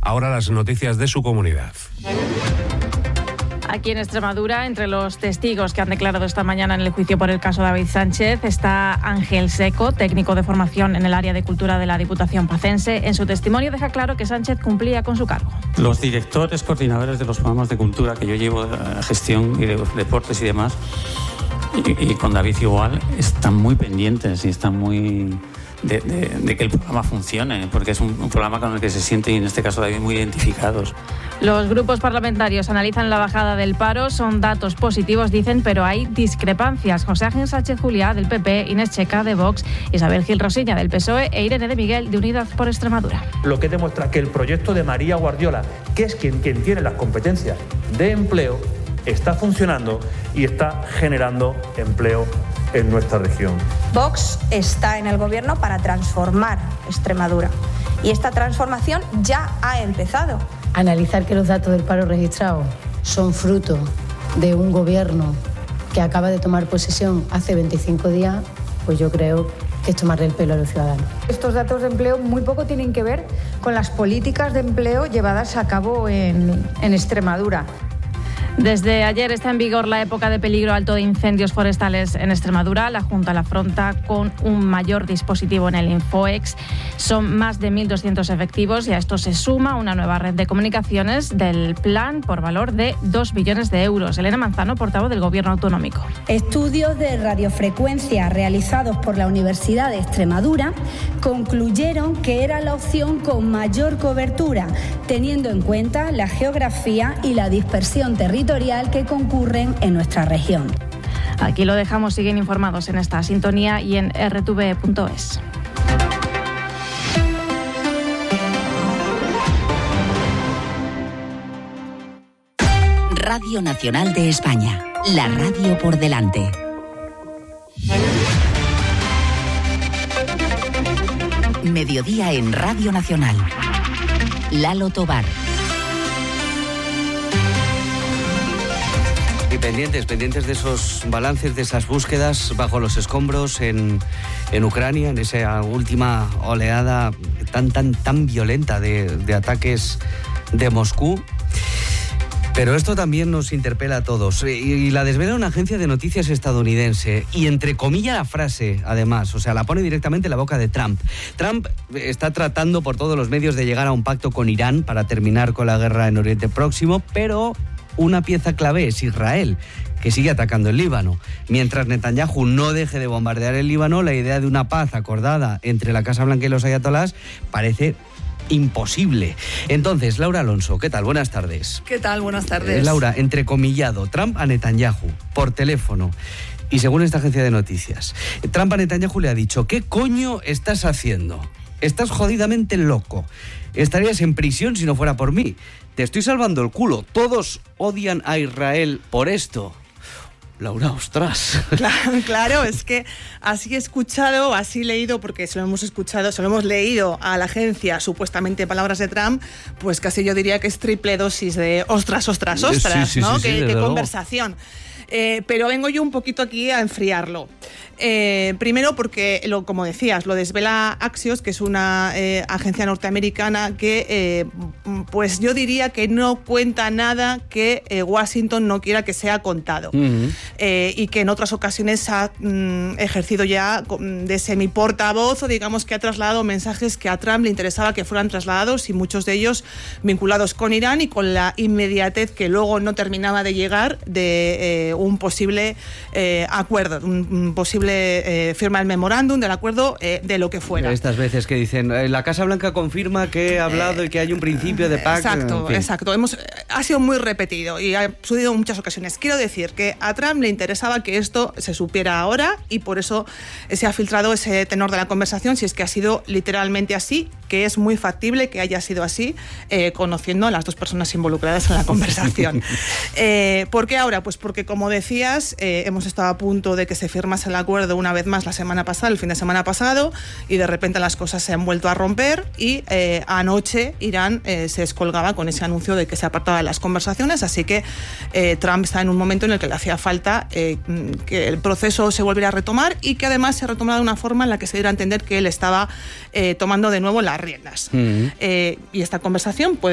Ahora las noticias de su comunidad. Aquí en Extremadura, entre los testigos que han declarado esta mañana en el juicio por el caso David Sánchez, está Ángel Seco, técnico de formación en el área de cultura de la Diputación pacense. En su testimonio deja claro que Sánchez cumplía con su cargo. Los directores, coordinadores de los programas de cultura que yo llevo, gestión y de deportes y demás, y con David igual, están muy pendientes y están muy... De que el programa funcione, porque es un programa con el que se sienten, y en este caso David, muy identificados. Los grupos parlamentarios analizan la bajada del paro, son datos positivos, dicen, pero hay discrepancias. José Ángel Sánchez Juliá, del PP, Inés Checa, de Vox, Isabel Gil Rosiña, del PSOE, e Irene de Miguel, de Unidas por Extremadura. Lo que demuestra que el proyecto de María Guardiola, que es quien tiene las competencias de empleo, está funcionando y está generando empleo en nuestra región. Vox está en el gobierno para transformar Extremadura y esta transformación ya ha empezado. Analizar que los datos del paro registrado son fruto de un gobierno que acaba de tomar posesión hace 25 días, pues yo creo que es tomarle el pelo a los ciudadanos. Estos datos de empleo muy poco tienen que ver con las políticas de empleo llevadas a cabo en Extremadura. Desde ayer está en vigor la época de peligro alto de incendios forestales en Extremadura. La Junta la afronta con un mayor dispositivo en el Infoex. Son más de 1.200 efectivos y a esto se suma una nueva red de comunicaciones del plan por valor de 2 billones de euros. Elena Manzano, portavoz del Gobierno autonómico. Estudios de radiofrecuencia realizados por la Universidad de Extremadura concluyeron que era la opción con mayor cobertura, teniendo en cuenta la geografía y la dispersión territorial que concurren en nuestra región. Aquí lo dejamos, siguen informados en esta sintonía y en rtv.es. Radio Nacional de España, la radio por delante. Mediodía en Radio Nacional. Lalo Tobar. Y pendientes de esos balances, de esas búsquedas bajo los escombros en Ucrania, en esa última oleada tan violenta de ataques de Moscú. Pero esto también nos interpela a todos. Y la desvela una agencia de noticias estadounidense. Y entrecomilla la frase, además. O sea, la pone directamente en la boca de Trump. Trump está tratando por todos los medios de llegar a un pacto con Irán para terminar con la guerra en Oriente Próximo, pero una pieza clave es Israel, que sigue atacando el Líbano. Mientras Netanyahu no deje de bombardear el Líbano, la idea de una paz acordada entre la Casa Blanca y los ayatolás parece imposible. Entonces, Laura Alonso, ¿qué tal? Buenas tardes. ¿Qué tal? Buenas tardes. Laura, entrecomillado, Trump a Netanyahu, por teléfono. Y según esta agencia de noticias, Trump a Netanyahu le ha dicho: ¿qué coño estás haciendo? Estás jodidamente loco. Estarías en prisión si no fuera por mí. Te estoy salvando el culo. Todos odian a Israel por esto. Laura, ostras. Claro, es que así he escuchado, así he leído, porque se lo hemos leído a la agencia, supuestamente palabras de Trump, pues casi yo diría que es triple dosis de ostras, sí, ¿no? Sí, qué conversación. Pero vengo yo un poquito aquí a enfriarlo. Primero porque, como decías, lo desvela Axios, que es una agencia norteamericana que, pues yo diría que no cuenta nada que Washington no quiera que sea contado. Y que en otras ocasiones ha ejercido ya de semiportavoz, o digamos que ha trasladado mensajes que a Trump le interesaba que fueran trasladados, y muchos de ellos vinculados con Irán y con la inmediatez que luego no terminaba de llegar de un posible acuerdo, un posible firma el memorándum del acuerdo, de lo que fuera. Estas veces que dicen, la Casa Blanca confirma que ha hablado y que hay un principio de pacto. Exacto. Ha sido muy repetido y ha sucedido en muchas ocasiones. Quiero decir que a Trump le interesaba que esto se supiera ahora, y por eso se ha filtrado ese tenor de la conversación, si es que ha sido literalmente así, que es muy factible que haya sido así, conociendo a las dos personas involucradas en la conversación. ¿Por qué ahora? Pues porque, como decías, hemos estado a punto de que se firmase el acuerdo una vez más la semana pasada, el fin de semana pasado, y de repente las cosas se han vuelto a romper, y anoche Irán se descolgaba con ese anuncio de que se apartaba de las conversaciones, así que Trump está en un momento en el que le hacía falta que el proceso se volviera a retomar, y que además se retomara de una forma en la que se diera a entender que él estaba tomando de nuevo las riendas. Y esta conversación puede